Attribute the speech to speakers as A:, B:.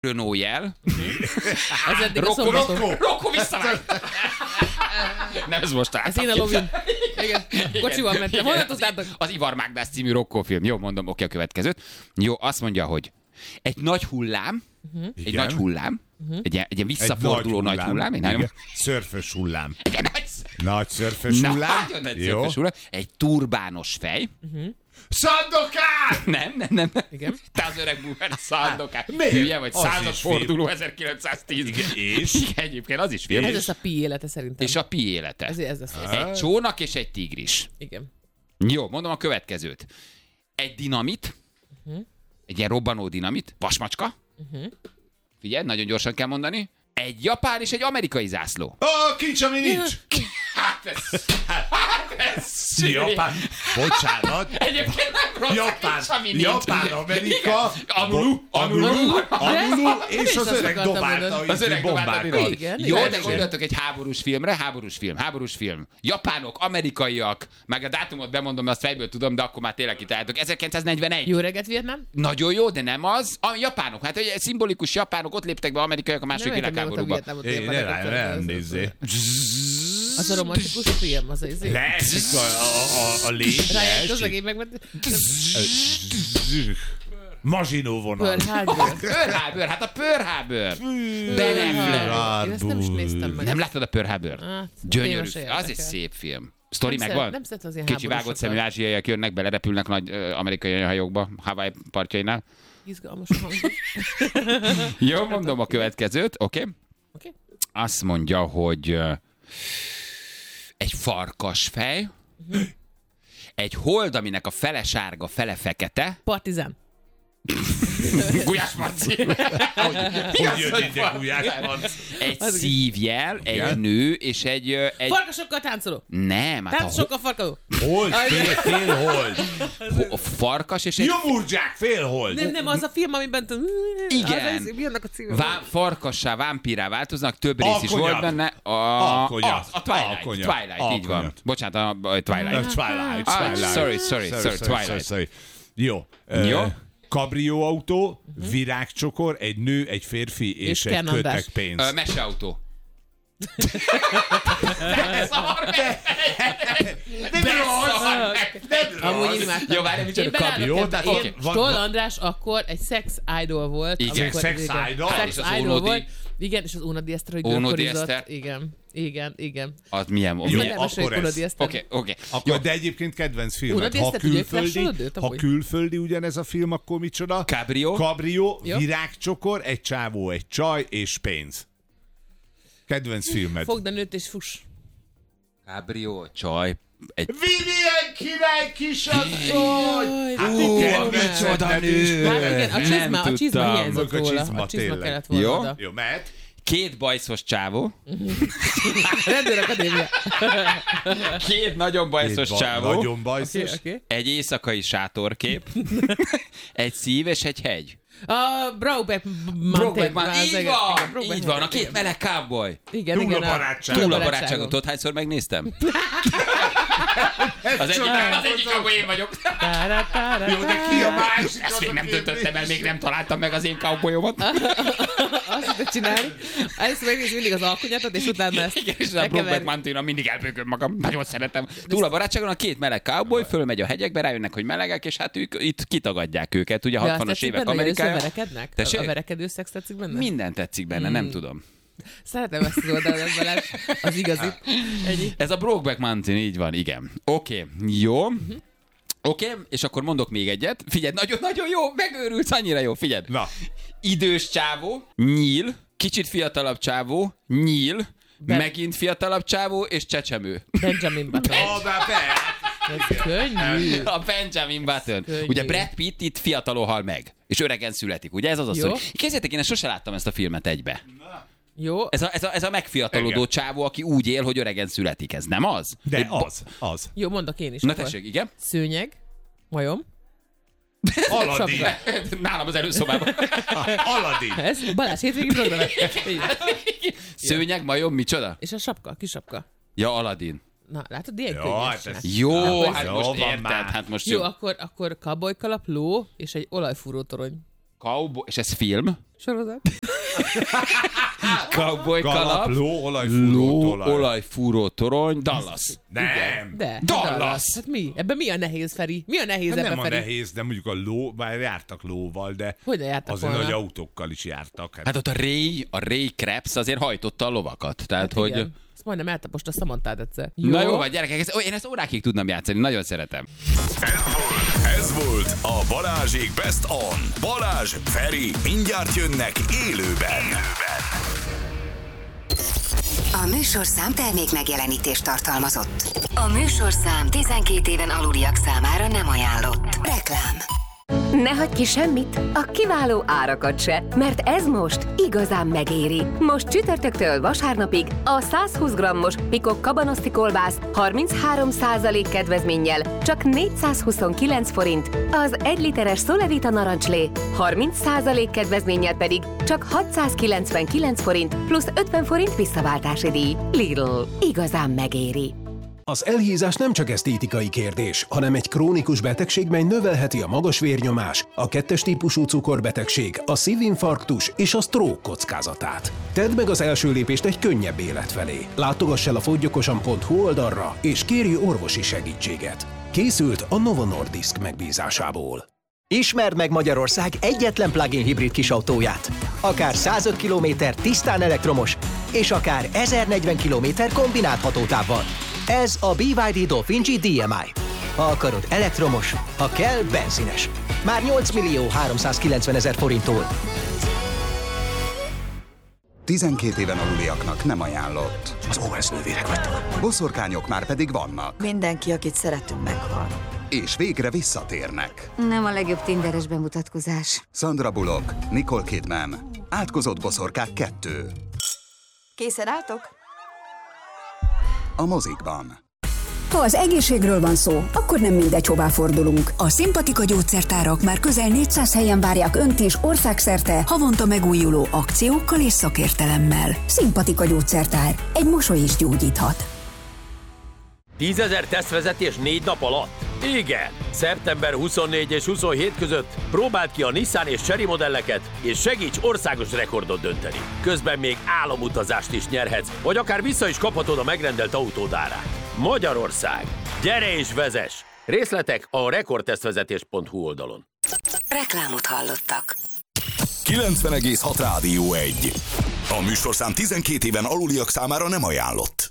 A: Renault jel.
B: Ez eddig a szombaton.
A: Rokko visszamegy. Nem, ez most
B: Ez én a lovin. Igen. Kocsival mentem. Honnan tudtátok?
A: Az Ivar Mágdász című Rokko film. Jó, mondom, oké, a következőt. Jó, azt mondja, hogy egy nagy hullám, egy nagy hullám, egy ilyen visszaforduló nagy hullám.
C: Szörfös hullám.
A: Egy
C: Nagy szörfös hullám.
A: nagyon nagy
C: Jó.
A: szörfös hullám. Egy turbános fej.
C: Szandokán!
A: Nem.
B: Igen.
A: Te az öreg búver, Szandokán.
C: Miért?
A: Hülye vagy,
C: Az
A: százas
C: is film.
A: forduló 1910.
C: És?
A: Igen, egyébként az is film.
B: Ez lesz a pi élete szerintem.
A: És a pi élete.
B: Ez lesz.
A: Egy csónak és egy tigris.
B: Igen.
A: Jó, mondom a következőt. Egy dinamit, egy ilyen robbanó dinamit, vasmacska. Figyelj, nagyon gyorsan kell mondani. Egy japán és egy amerikai zászló.
C: Kincs, ami nincs!
A: Hát ez
C: Japán. Bocsánat.
A: Egyébként nem rossz,
C: Japán, Amerika,
A: Amulu,
C: és az öreg dobálta
A: az öreg
C: bombákat.
B: Igen,
A: Jó,
B: igen,
A: de
B: igen.
A: gondoltok egy háborús filmre, háborús film. Japánok, amerikaiak, meg a dátumot bemondom, azt fejből tudom, de akkor már tényleg kitaláltok. 1941.
B: Jó reggelt, Vietnám?
A: Nagyon jó, de nem az. A japánok, hát ugye szimbolikus japánok, ott léptek be amerikaiak a második világháborúba.
C: Nem nézzé.
B: Az a romantikus film, az az
C: Leesik a légy.
B: Rájött az egész megment.
C: Mazsinó vonal.
B: Pearl
A: Harbor, hát a Pearl Harbor. Ben Affleck.
B: Én ezt nem is néztem meg.
A: Nem láttad a Pearl Harbor?
B: Hát,
A: Gyönyörű.
B: téma se
A: Az
B: érdekel.
A: egy szép film. Sztori
B: Nem
A: megvan?
B: nem szeret az ilyen
A: Kicsi vágott szemű
B: háborúsokat.
A: ázsiaiak jönnek, belerepülnek nagy amerikai hajókba, Hawaii partjainál.
B: Izgalmas hang.
A: Jó, mondom a következőt, oké?
B: Oké.
A: Azt mondja, hogy egy farkasfej, egy hold, aminek a fele sárga, fele fekete.
B: Partizán.
A: Gulyás Marci.
C: Hogy jött ide Gulyás Marci?
A: Egy szívjel, egy nő, és egy...
B: Farkasokkal táncoló.
A: Nem, hát
B: Táncosokkal farkadó.
C: Hold, fél hold.
A: a farkas és egy...
C: Jomurdzsák, fél hold.
B: Nem, az a film, amiben...
A: Igen.
B: Mi annak a címe?
A: Farkassá, vámpírá változnak, több rész is
C: Alkonyak.
A: volt benne. A Twilight,
C: Alkonyak.
A: Twilight, így van.
C: Alkonyak.
A: Bocsánat, a Twilight.
C: Twilight.
A: Sorry.
C: Jó.
A: Jó.
C: Kabrióautó, virágcsokor, egy nő, egy férfi és egy
B: Ken András.
C: kötekpénz.
A: Meseautó.
B: Amúgy imádtam.
A: Jó, várj, micsoda
B: Én
A: kabrió.
B: beleadtam,
C: tehát
B: én-
C: oké, van-
B: Stoll András akkor egy sex idol volt.
A: Igen,
B: amikor-
C: sex
B: igen,
C: idol?
B: Sex
A: És az
B: idol
A: Ónodi.
B: volt. Igen, és az Ónodi Eszter, hogy
A: Ónodi
B: görkorizott.
A: Eszter.
B: Igen.
A: Az milyen
C: Jó,
A: volt?
B: Nagyon
C: akkor
B: Ónodi
C: ez.
B: Eszter.
A: Oké.
C: Akkor, de egyébként kedvenc filmet.
B: Unod
C: Ha
B: ezt, tudja, hogy
C: külföldi,
B: flasholod őt
C: ha
B: amúgy?
C: külföldi ugyanez a film, akkor micsoda?
A: Cabrio.
C: Kabrió,
B: Jó.
C: virágcsokor, egy csávó, egy csaj és pénz. Kedvenc filmed.
B: Fogd a nőt és fuss.
A: Cabrio, csaj. Egy...
C: Vivien király kisasszony! Hát
A: micsoda nő!
B: Igen, a csizma
A: tudtam.
B: hiányzott
C: A
B: róla.
C: csizma,
B: A csizma
C: tényleg.
B: kellett volna
A: Jó.
B: oda.
C: Jó, mehet.
A: Két bajszos csávó.
B: Rendőrakadémia.
A: Két nagyon bajszos csávó.
C: Nagyon bajszos.
B: Oké.
A: Egy éjszakai sátorkép. Egy szív és egy hegy.
B: A Brokeback
A: Brokeback
B: Mountain.
A: Mountain. Így van, a két meleg cowboy.
B: Igen,
C: Túl a
B: igen.
C: barátság.
A: Túl a barátságon. Tudod, hányszor megnéztem? Az egyik cowboy én vagyok.
C: Jó, de ki a másik?
A: Ezt még nem döntöttem el, még nem találtam meg az én cowboyomat.
B: Azt tudod csinálni. Először megnézni mindig az alkonyatot, és utána ezt
A: Igen, és a
B: lekeverni.
A: Brokeback Mountain-on mindig elbőgöm magam. Nagyon szeretem. Túl a barátságon a két meleg cowboy fölmegy a hegyekbe, rájönnek, hogy melegek, és hát ők itt kitagadják őket. Ugye
B: De azt
A: 60-as
B: tetszik
A: évek
B: benne, hogy először
A: Amerikája.
B: verekednek?
A: Tessék?
B: A verekedő szex tetszik benne?
A: Minden tetszik benne, nem tudom.
B: Szeretem ezt az oldalon, Balázs. Az igazi. Ennyi.
A: Ez a Brokeback Mountain, így van, igen. Oké, jó. Oké, és akkor mondok még egyet. Figyelj, nagyon-nagyon jó, megőrülsz, annyira jó, figyelj.
C: Na,
A: Idős csávó, nyíl, kicsit fiatalabb csávó, nyíl, megint fiatalabb csávó, és csecsemő.
B: Benjamin Button.
C: de be!
B: Ez könnyű.
A: A Benjamin Button.
B: Könnyű.
A: Ugye Brad Pitt itt fiatalon hal meg, és öregen születik, ugye ez az a
B: Jó.
A: sztori. Képzeljétek, én sose láttam ezt a filmet egybe.
B: Jó.
A: Ez a megfiatalodó
C: Igen.
A: csávó, aki úgy él, hogy öregen születik. Ez nem az?
C: De az.
B: Jó, mondok én is.
A: Na
B: akkor.
A: tessék, igen.
B: Szőnyeg. Majom.
C: Aladdin.
B: Sapka.
A: Nálam az előszobában.
C: Aladdin.
B: Ez Balázs hétvégi program.
A: Szőnyeg, majom, micsoda?
B: És a sapka, kis sapka.
A: Ja, Aladdin.
B: Na, látod, ilyen
C: Jó,
B: könnyű.
C: hát ez-
A: Jó,
C: Na,
A: hát
C: jó
A: most
C: van
A: érted,
C: már.
A: hát most
B: Jó, akkor cowboykalap, ló és egy olajfúró torony.
A: Cowboy, és ez film?
B: Sorozat.
A: Cowboy kalap.
C: Ló,
A: Olajfúró torony. Dallas.
C: Nem.
B: De.
A: Dallas.
B: Hát mi? Ebben mi a nehéz, Feri? Mi a nehéz ebben,
C: Nem a
B: Feri?
C: nehéz, de mondjuk a ló, bár jártak lóval, de
B: Hogy ne jártak
C: azért
B: volna?
C: nagy autókkal is jártak.
A: Hát ott a Ray Krebs azért hajtotta a lovakat. Tehát, hogy...
B: Igen. Ezt majdnem eltapost a Samantád egyszer.
A: Na jó, vagy gyerekek, én ezt órákig tudnam játszani, nagyon szeretem.
D: Ez volt a Balázsék Best On. Balázs, Feri, mindjárt jönnek élőben.
E: A műsorszám termék megjelenítést tartalmazott. A műsorszám 12 éven aluliak számára nem ajánlott. Reklám.
F: Ne hagyj ki semmit, a kiváló árakat se, mert ez most igazán megéri. Most csütörtöktől vasárnapig a 120 g-os Pikok kabanoszti kolbász 33% kedvezménnyel csak 429 forint, az 1 literes Solevita narancslé 30% kedvezménnyel pedig csak 699 forint plusz 50 forint visszaváltási díj. Lidl, igazán megéri.
G: Az elhízás nem csak esztétikai kérdés, hanem egy krónikus betegség, mely növelheti a magas vérnyomás, a 2-es típusú cukorbetegség, a szívinfarktus és a stroke kockázatát. Tedd meg az első lépést egy könnyebb élet felé. Látogass el a foggyokosan.hu oldalra, és kérj orvosi segítséget. Készült a Novo Nordisk megbízásából.
H: Ismerd meg Magyarország egyetlen plug-in hibrid kisautóját. Akár 105 km tisztán elektromos, és akár 1040 km kombinált hatótávval. Ez a BYD Dolphin G DMI. Ha akarod elektromos, ha kell benzines. Már 8.390.000 forinttól.
I: 12 éven aluliaknak nem ajánlott.
G: Az OS nővérek vagytok.
I: Boszorkányok már pedig vannak.
J: Mindenki, akit szeretünk, meghal.
I: És végre visszatérnek.
E: Nem a legjobb tinderes bemutatkozás.
I: Sandra Bullock, Nicole Kidman. Átkozott boszorkák 2.
J: Készen álltok?
I: A mozikban.
K: Ha az egészségről van szó, akkor nem mindegy, hová fordulunk. A Szimpatika gyógyszertárak már közel 400 helyen várják Önt is országszerte havonta megújuló akciókkal és szakértelemmel. Szimpatika gyógyszertár. Egy mosoly is gyógyíthat.
L: 10 000 tesztvezetés 4 nap alatt? Igen! Szeptember 24 és 27 között próbáld ki a Nissan és Chery modelleket, és segíts országos rekordot dönteni. Közben még álomutazást is nyerhetsz, vagy akár vissza is kaphatod a megrendelt autód árát. Magyarország! Gyere és vezess! Részletek a rekordtesztvezetés.hu oldalon.
E: Reklámot hallottak.
D: 90,6 Rádió 1. A műsorszám 12 éven aluliak számára nem ajánlott.